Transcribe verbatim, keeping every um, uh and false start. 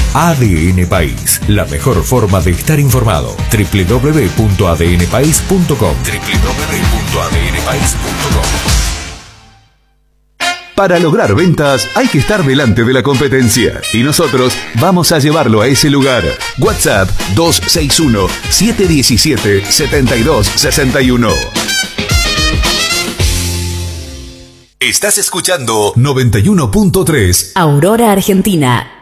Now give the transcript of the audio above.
A D N País, la mejor forma de estar informado. doble u doble u doble u punto a d n país punto com doble u doble u doble u punto a d n país punto com. Para lograr ventas hay que estar delante de la competencia y nosotros vamos a llevarlo a ese lugar. WhatsApp dos seis uno, siete uno siete, siete dos seis uno. Estás escuchando noventa y uno punto tres Aurora, Argentina.